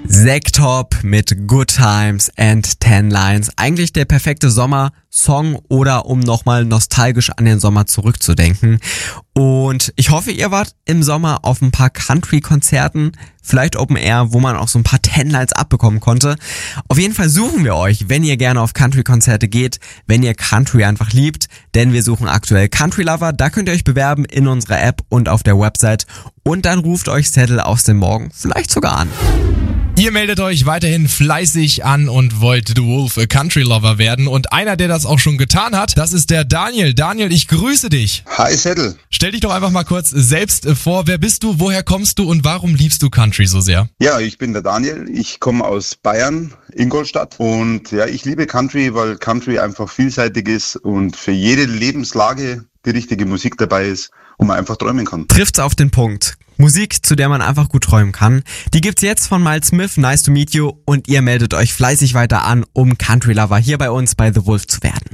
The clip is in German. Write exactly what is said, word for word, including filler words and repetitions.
Sektop mit Good Times and Ten Lines. Eigentlich der perfekte Sommersong oder um nochmal nostalgisch an den Sommer zurückzudenken. Und ich hoffe, ihr wart im Sommer auf ein paar Country-Konzerten, vielleicht Open Air, wo man auch so ein paar Ten Lines abbekommen konnte. Auf jeden Fall suchen wir euch, wenn ihr gerne auf Country-Konzerte geht, wenn ihr Country einfach liebt, denn wir suchen aktuell Country Lover. Da könnt ihr euch bewerben in unserer App und auf der Website und dann ruft euch Zettel aus dem Morgen vielleicht sogar an. Ihr meldet euch weiterhin fleißig an und wollt The Wolf a Country Lover werden. Und einer, der das auch schon getan hat, das ist der Daniel. Daniel, ich grüße dich. Hi Zettel. Stell dich doch einfach mal kurz selbst vor. Wer bist du, woher kommst du und warum liebst du Country so sehr? Ja, ich bin der Daniel. Ich komme aus Bayern, Ingolstadt. Und ja, ich liebe Country, weil Country einfach vielseitig ist und für jede Lebenslage die richtige Musik dabei ist und man einfach träumen kann. Trifft's auf den Punkt. Musik, zu der man einfach gut träumen kann. Die gibt's jetzt von Miles Smith, Nice to Meet You, und ihr meldet euch fleißig weiter an, um Country Lover hier bei uns bei The Wolf zu werden.